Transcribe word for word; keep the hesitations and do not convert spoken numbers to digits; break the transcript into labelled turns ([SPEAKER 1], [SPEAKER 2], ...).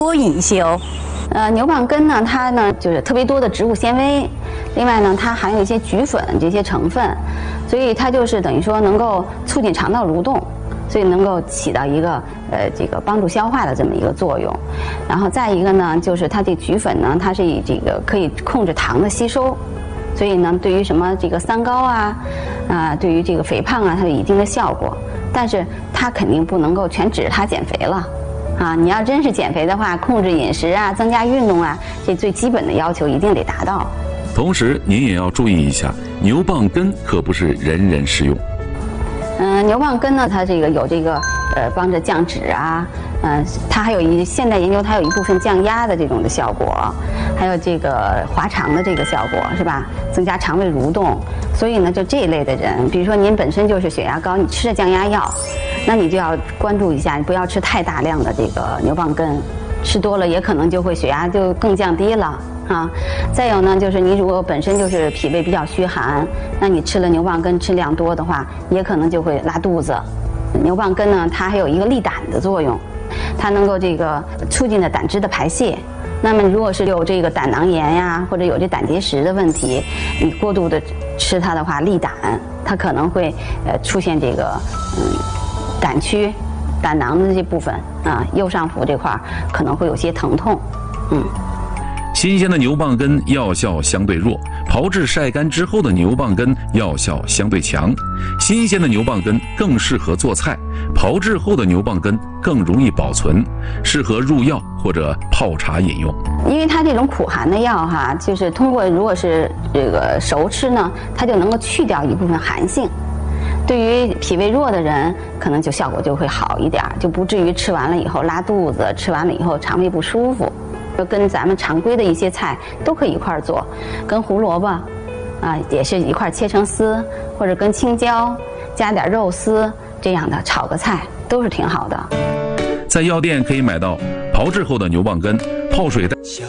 [SPEAKER 1] 多隐性。呃，牛蒡根呢，它呢就是特别多的植物纤维，另外呢，它含有一些菊粉这些成分，所以它就是等于说能够促进肠道蠕动，所以能够起到一个呃这个帮助消化的这么一个作用。然后再一个呢，就是它这菊粉呢，它是以这个可以控制糖的吸收。所以呢，对于什么这个三高啊，啊，对于这个肥胖啊，它有一定的效果。但是它肯定不能够全指着它减肥了，啊，你要真是减肥的话，控制饮食啊，增加运动啊，这最基本的要求一定得达到。
[SPEAKER 2] 同时，您也要注意一下，牛蒡根可不是人人适用。
[SPEAKER 1] 嗯、呃，牛蒡根呢，它这个有这个呃帮着降脂啊，嗯、呃，它还有一现代研究，它有一部分降压的这种的效果，还有这个滑肠的这个效果，是吧？增加肠胃蠕动。所以呢，就这一类的人，比如说您本身就是血压高，你吃着降压药，那你就要关注一下，你不要吃太大量的这个牛蒡根，吃多了也可能就会血压就更降低了。啊，再有呢，就是你如果本身就是脾胃比较虚寒，那你吃了牛蒡根吃量多的话，也可能就会拉肚子。牛蒡根呢，它还有一个利胆的作用，它能够这个促进的胆汁的排泄。那么如果是有这个胆囊炎呀，或者有这胆结石的问题，你过度的吃它的话，利胆，它可能会呃出现这个嗯胆区、胆囊的这部分啊，右上腹这块可能会有些疼痛，嗯。
[SPEAKER 2] 新鲜的牛蒡根药效相对弱，炮制晒干之后的牛蒡根药效相对强。新鲜的牛蒡根更适合做菜，炮制后的牛蒡根更容易保存，适合入药或者泡茶饮用。
[SPEAKER 1] 因为它这种苦寒的药哈，就是通过如果是这个熟吃呢，它就能够去掉一部分寒性。对于脾胃弱的人，可能就效果就会好一点，就不至于吃完了以后拉肚子，吃完了以后肠胃不舒服。跟咱们常规的一些菜都可以一块儿做，跟胡萝卜啊也是一块切成丝，或者跟青椒加点肉丝这样的炒个菜都是挺好的。
[SPEAKER 2] 在药店可以买到炮制后的牛蒡根，泡水袋。